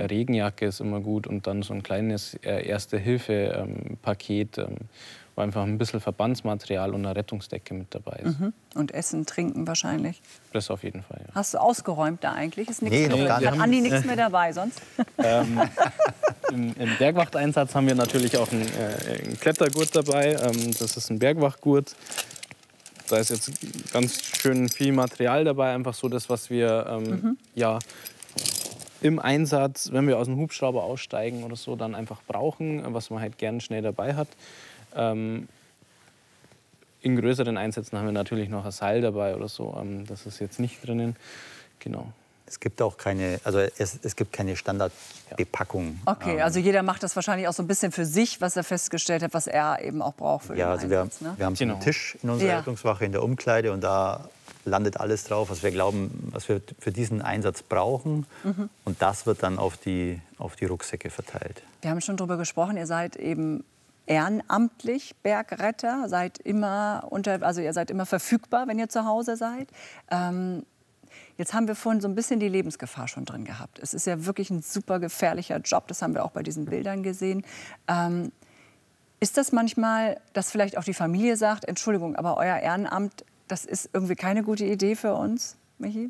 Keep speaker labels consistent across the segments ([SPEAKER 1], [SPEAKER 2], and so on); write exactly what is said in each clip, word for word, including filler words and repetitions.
[SPEAKER 1] eine Regenjacke ist immer gut und dann so ein kleines äh, Erste-Hilfe-Paket, ähm, wo einfach ein bisschen Verbandsmaterial und eine Rettungsdecke mit dabei ist.
[SPEAKER 2] Mhm. Und Essen, Trinken wahrscheinlich.
[SPEAKER 1] Das auf jeden Fall, ja.
[SPEAKER 2] Hast du ausgeräumt da eigentlich? Ist nichts
[SPEAKER 3] Nee,
[SPEAKER 2] mehr
[SPEAKER 3] noch gar
[SPEAKER 2] drin? Hat
[SPEAKER 3] nicht.
[SPEAKER 2] Andi nichts mehr dabei sonst?
[SPEAKER 1] Ähm, im, Im Bergwachteinsatz haben wir natürlich auch einen, äh, einen Klettergurt dabei. Ähm, das ist ein Bergwachtgurt. Da ist jetzt ganz schön viel Material dabei. Einfach so das, was wir ähm, mhm. ja, im Einsatz, wenn wir aus dem Hubschrauber aussteigen oder so, dann einfach brauchen, was man halt gern schnell dabei hat. Ähm, in größeren Einsätzen haben wir natürlich noch ein Seil dabei oder so. Ähm, das ist jetzt nicht drinnen. Genau.
[SPEAKER 3] Es gibt auch keine, also es, es gibt keine Standardbepackung.
[SPEAKER 2] Okay, also jeder macht das wahrscheinlich auch so ein bisschen für sich, was er festgestellt hat, was er eben auch braucht für
[SPEAKER 3] ja,
[SPEAKER 2] den
[SPEAKER 3] also wir,
[SPEAKER 2] Einsatz. Ne?
[SPEAKER 3] Wir haben so einen
[SPEAKER 1] Genau.
[SPEAKER 3] Tisch in unserer
[SPEAKER 2] Ja.
[SPEAKER 3] Rettungswache in der Umkleide und da landet alles drauf, was wir glauben, was wir für diesen Einsatz brauchen. Mhm. Und das wird dann auf die, auf die Rucksäcke verteilt.
[SPEAKER 2] Wir haben schon darüber gesprochen, ihr seid eben ehrenamtlich Bergretter, seid immer unter, also ihr seid immer verfügbar, wenn ihr zu Hause seid. Ähm, Jetzt haben wir vorhin so ein bisschen die Lebensgefahr schon drin gehabt. Es ist ja wirklich ein super gefährlicher Job, das haben wir auch bei diesen Bildern gesehen. Ähm, ist das manchmal, dass vielleicht auch die Familie sagt, Entschuldigung, aber euer Ehrenamt, das ist irgendwie keine gute Idee für uns, Michi?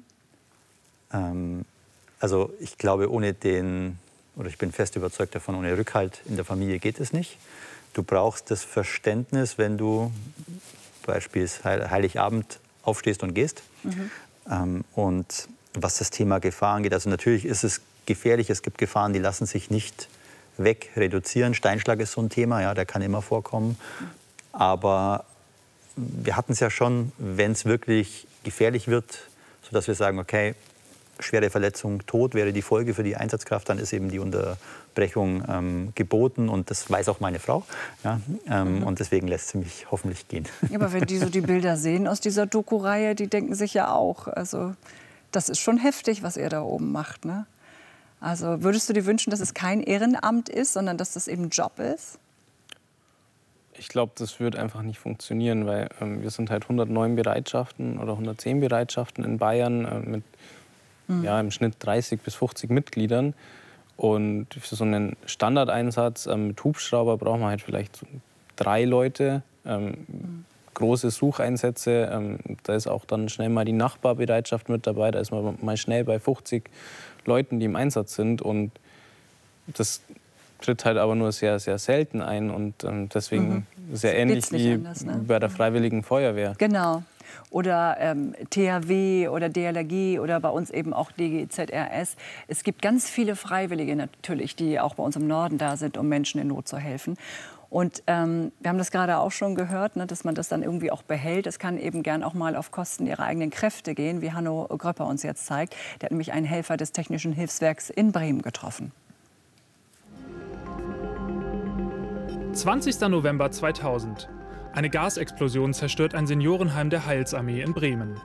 [SPEAKER 3] Ähm, also ich glaube, ohne den, oder ich bin fest überzeugt davon, ohne Rückhalt in der Familie geht es nicht. Du brauchst das Verständnis, wenn du beispielsweise Heiligabend aufstehst und gehst. Mhm. Ähm, und was das Thema Gefahr angeht, also natürlich ist es gefährlich, es gibt Gefahren, die lassen sich nicht wegreduzieren. Steinschlag ist so ein Thema, ja, der kann immer vorkommen. Aber wir hatten es ja schon, wenn es wirklich gefährlich wird, sodass wir sagen, okay, schwere Verletzung, Tod wäre die Folge für die Einsatzkraft, dann ist eben die Unterbrechung ähm, geboten und das weiß auch meine Frau. Ja, ähm, mhm. Und deswegen lässt sie mich hoffentlich gehen.
[SPEAKER 2] Ja, aber wenn die so die Bilder sehen aus dieser Doku-Reihe, die denken sich ja auch, also das ist schon heftig, was ihr da oben macht, ne? Also würdest du dir wünschen, dass es kein Ehrenamt ist, sondern dass das eben Job ist?
[SPEAKER 1] Ich glaube, das wird einfach nicht funktionieren, weil ähm, wir sind halt hundertneun Bereitschaften oder hundertzehn Bereitschaften in Bayern äh, mit mhm. ja, im Schnitt dreißig bis fünfzig Mitgliedern. Und für so einen Standardeinsatz ähm, mit Hubschrauber braucht man halt vielleicht so drei Leute. Ähm, mhm. Große Sucheinsätze, ähm, da ist auch dann schnell mal die Nachbarbereitschaft mit dabei. Da ist man mal schnell bei fünfzig Leuten, die im Einsatz sind. Und das tritt halt aber nur sehr, sehr selten ein. Und ähm, deswegen mhm. sehr ähnlich wie anders, ne? bei der Freiwilligen Feuerwehr.
[SPEAKER 2] Genau. Oder ähm, T H W oder D L R G oder bei uns eben auch D G Z R S. Es gibt ganz viele Freiwillige natürlich, die auch bei uns im Norden da sind, um Menschen in Not zu helfen. Und ähm, wir haben das gerade auch schon gehört, ne, dass man das dann irgendwie auch behält. Es kann eben gern auch mal auf Kosten ihrer eigenen Kräfte gehen, wie Hanno Gröpper uns jetzt zeigt. Der hat nämlich einen Helfer des Technischen Hilfswerks in Bremen getroffen.
[SPEAKER 4] zwanzigster November zweitausend. Eine Gasexplosion zerstört ein Seniorenheim der Heilsarmee in Bremen.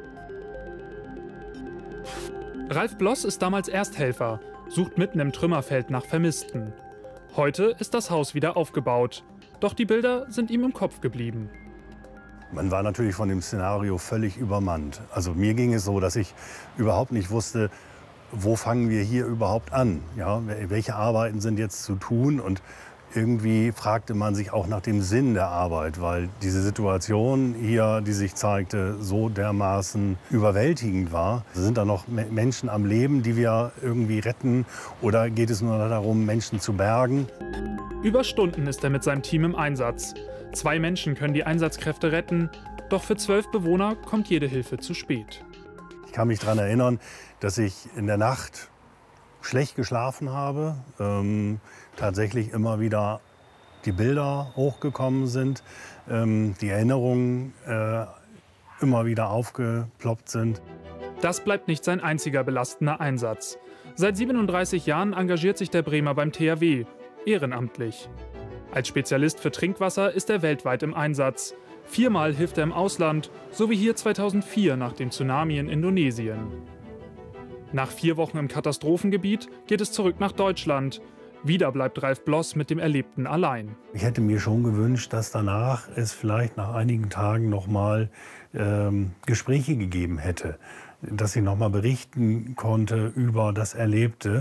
[SPEAKER 4] Ralf Bloss ist damals Ersthelfer, sucht mitten im Trümmerfeld nach Vermissten. Heute ist das Haus wieder aufgebaut. Doch die Bilder sind ihm im Kopf geblieben.
[SPEAKER 5] Man war natürlich von dem Szenario völlig übermannt. Also mir ging es so, dass ich überhaupt nicht wusste, wo fangen wir hier überhaupt an? Ja, welche Arbeiten sind jetzt zu tun? Und irgendwie fragte man sich auch nach dem Sinn der Arbeit, weil diese Situation hier, die sich zeigte, so dermaßen überwältigend war. Sind da noch Menschen am Leben, die wir irgendwie retten? Oder geht es nur darum, Menschen zu bergen?
[SPEAKER 4] Über Stunden ist er mit seinem Team im Einsatz. Zwei Menschen können die Einsatzkräfte retten, doch für zwölf Bewohner kommt jede Hilfe zu spät.
[SPEAKER 5] Ich kann mich daran erinnern, dass ich in der Nacht schlecht geschlafen habe, ähm, tatsächlich immer wieder die Bilder hochgekommen sind, ähm, die Erinnerungen äh, immer wieder aufgeploppt sind.
[SPEAKER 4] Das bleibt nicht sein einziger belastender Einsatz. Seit siebenunddreißig Jahren engagiert sich der Bremer beim T H W, ehrenamtlich. Als Spezialist für Trinkwasser ist er weltweit im Einsatz. Viermal hilft er im Ausland, so wie hier zweitausendvier nach dem Tsunami in Indonesien. Nach vier Wochen im Katastrophengebiet geht es zurück nach Deutschland. Wieder bleibt Ralf Bloss mit dem Erlebten allein.
[SPEAKER 5] Ich hätte mir schon gewünscht, dass danach es vielleicht nach einigen Tagen noch mal ähm, Gespräche gegeben hätte. Dass ich noch mal berichten konnte über das Erlebte.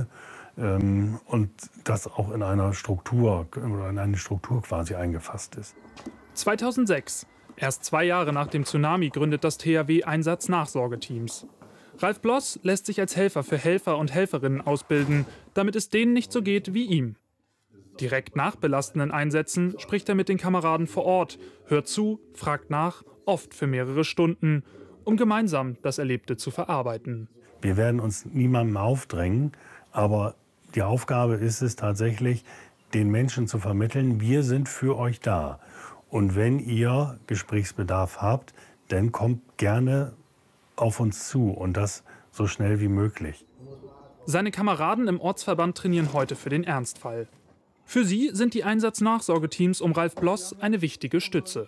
[SPEAKER 5] ähm, und das auch in einer Struktur oder in eine Struktur quasi eingefasst ist.
[SPEAKER 4] zweitausendsechs, erst zwei Jahre nach dem Tsunami, gründet das T H W Einsatz-Nachsorgeteams. Ralf Bloss lässt sich als Helfer für Helfer und Helferinnen ausbilden, damit es denen nicht so geht wie ihm. Direkt nach belastenden Einsätzen spricht er mit den Kameraden vor Ort, hört zu, fragt nach, oft für mehrere Stunden, um gemeinsam das Erlebte zu verarbeiten.
[SPEAKER 5] Wir werden uns niemandem aufdrängen, aber die Aufgabe ist es tatsächlich, den Menschen zu vermitteln, wir sind für euch da. Und wenn ihr Gesprächsbedarf habt, dann kommt gerne auf uns zu und das so schnell wie möglich.
[SPEAKER 4] Seine Kameraden im Ortsverband trainieren heute für den Ernstfall. Für sie sind die Einsatz-Nachsorgeteams um Ralf Bloss eine wichtige Stütze.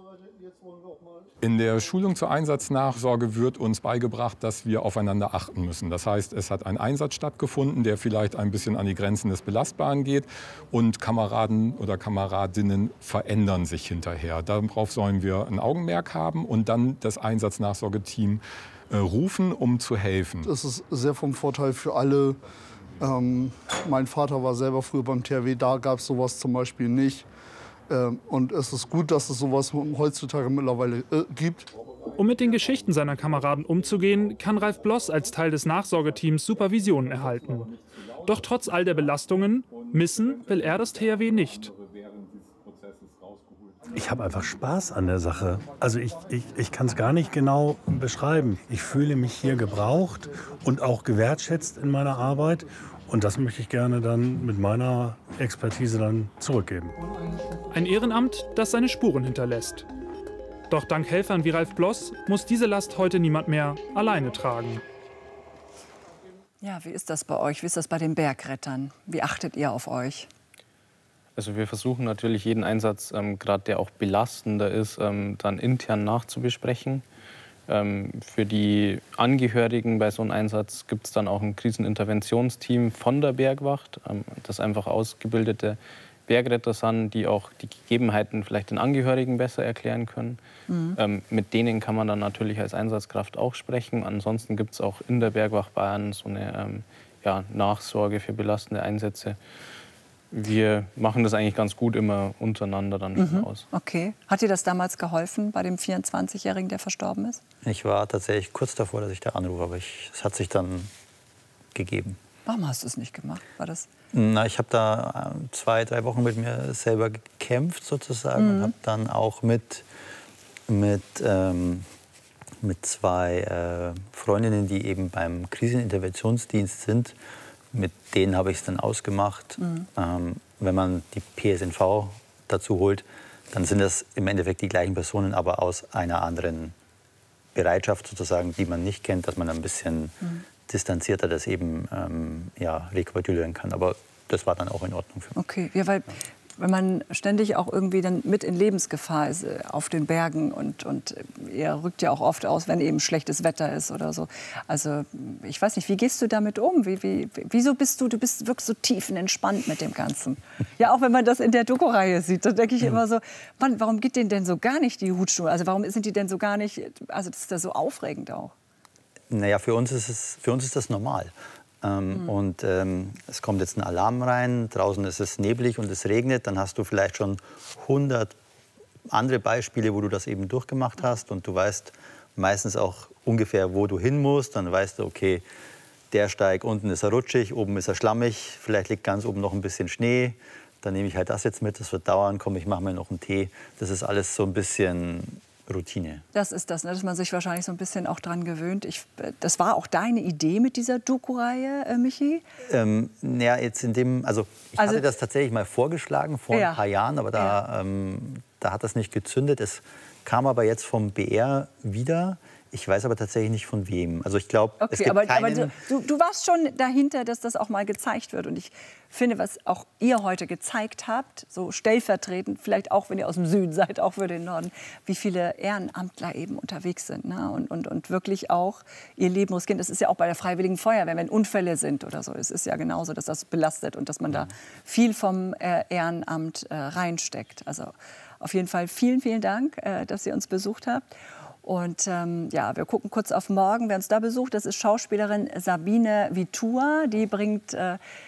[SPEAKER 6] In der Schulung zur Einsatznachsorge wird uns beigebracht, dass wir aufeinander achten müssen. Das heißt, es hat ein Einsatz stattgefunden, der vielleicht ein bisschen an die Grenzen des Belastbaren geht. Und Kameraden oder Kameradinnen verändern sich hinterher. Darauf sollen wir ein Augenmerk haben und dann das Einsatznachsorgeteam äh, rufen, um zu helfen.
[SPEAKER 7] Das ist sehr vom Vorteil für alle. Ähm, mein Vater war selber früher beim T H W, da gab es sowas zum Beispiel nicht. Ähm, und es ist gut, dass es sowas heutzutage mittlerweile äh, gibt.
[SPEAKER 4] Um mit den Geschichten seiner Kameraden umzugehen, kann Ralf Bloss als Teil des Nachsorgeteams Supervisionen erhalten. Doch trotz all der Belastungen, missen will er das T H W nicht.
[SPEAKER 5] Ich habe einfach Spaß an der Sache. Also ich, ich, ich kann es gar nicht genau beschreiben. Ich fühle mich hier gebraucht und auch gewertschätzt in meiner Arbeit. Und das möchte ich gerne dann mit meiner Expertise dann zurückgeben.
[SPEAKER 4] Ein Ehrenamt, das seine Spuren hinterlässt. Doch dank Helfern wie Ralf Bloss muss diese Last heute niemand mehr alleine tragen.
[SPEAKER 2] Ja, wie ist das bei euch? Wie ist das bei den Bergrettern? Wie achtet ihr auf euch?
[SPEAKER 1] Also wir versuchen natürlich jeden Einsatz, ähm, gerade der auch belastender ist, ähm, dann intern nachzubesprechen. Ähm, für die Angehörigen bei so einem Einsatz gibt es dann auch ein Kriseninterventionsteam von der Bergwacht, ähm, das einfach ausgebildete Bergretter sind, die auch die Gegebenheiten vielleicht den Angehörigen besser erklären können. Mhm. Ähm, mit denen kann man dann natürlich als Einsatzkraft auch sprechen. Ansonsten gibt es auch in der Bergwacht Bayern so eine ähm, ja, Nachsorge für belastende Einsätze. Wir machen das eigentlich ganz gut immer untereinander dann schon
[SPEAKER 2] mhm.
[SPEAKER 1] aus.
[SPEAKER 2] Okay. Hat dir das damals geholfen bei dem vierundzwanzigjährigen, der verstorben ist?
[SPEAKER 3] Ich war tatsächlich kurz davor, dass ich da anrufe, aber es hat sich dann gegeben.
[SPEAKER 2] Warum hast du es nicht gemacht? War das?
[SPEAKER 3] Na, ich habe da zwei, drei Wochen mit mir selber gekämpft sozusagen mhm. und habe dann auch mit, mit, ähm, mit zwei äh, Freundinnen, die eben beim Kriseninterventionsdienst sind, mit denen habe ich es dann ausgemacht. Mhm. Ähm, wenn man die P S N V dazu holt, dann sind das im Endeffekt die gleichen Personen, aber aus einer anderen Bereitschaft sozusagen, die man nicht kennt, dass man ein bisschen mhm. distanzierter das eben ähm, ja, rekapitulieren kann. Aber das war dann auch in Ordnung für mich.
[SPEAKER 2] Okay, ja, weil wenn man ständig auch irgendwie dann mit in Lebensgefahr ist äh, auf den Bergen und, und ihr rückt ja auch oft aus, wenn eben schlechtes Wetter ist oder so. Also ich weiß nicht, wie gehst du damit um? Wie, wie, wieso bist du, du bist wirklich so tiefenentspannt mit dem Ganzen? Ja, auch wenn man das in der Doku-Reihe sieht, da denke ich immer so, Mann, warum geht denen denn so gar nicht die Hutschnur? Also warum sind die denn so gar nicht, also das ist ja so aufregend auch.
[SPEAKER 3] Naja, für uns ist, es, für uns ist das normal. Ähm, mhm. Und ähm, es kommt jetzt ein Alarm rein, draußen ist es neblig und es regnet, dann hast du vielleicht schon hundert andere Beispiele, wo du das eben durchgemacht hast und du weißt meistens auch ungefähr, wo du hin musst. Dann weißt du, okay, der Steig unten ist er rutschig, oben ist er schlammig, vielleicht liegt ganz oben noch ein bisschen Schnee. Dann nehme ich halt das jetzt mit, das wird dauern, komm, ich mache mir noch einen Tee. Das ist alles so ein bisschen Routine.
[SPEAKER 2] Das ist das, ne, dass man sich wahrscheinlich so ein bisschen auch dran gewöhnt. Ich, das war auch deine Idee mit dieser Doku-Reihe, äh, Michi?
[SPEAKER 3] Ähm, ja, jetzt in dem, also ich also, hatte das tatsächlich mal vorgeschlagen vor ja. ein paar Jahren, aber da, ja. ähm, da hat das nicht gezündet. Es kam aber jetzt vom B R wieder. Ich weiß aber tatsächlich nicht von wem. Also ich glaube,
[SPEAKER 2] okay,
[SPEAKER 3] es gibt
[SPEAKER 2] aber,
[SPEAKER 3] keinen...
[SPEAKER 2] aber du, du warst schon dahinter, dass das auch mal gezeigt wird. Und ich finde, was auch ihr heute gezeigt habt, so stellvertretend, vielleicht auch, wenn ihr aus dem Süden seid, auch für den Norden, wie viele Ehrenamtler eben unterwegs sind, ne? und, und, und wirklich auch ihr Leben riskieren. Das ist ja auch bei der Freiwilligen Feuerwehr, wenn Unfälle sind oder so. Es ist ja genauso, dass das belastet und dass man da viel vom äh, Ehrenamt äh, reinsteckt. Also auf jeden Fall vielen, vielen Dank, äh, dass ihr uns besucht habt. Und ähm, ja, wir gucken kurz auf morgen, wer uns da besucht. Das ist Schauspielerin Sabine Vitua. Die bringt äh,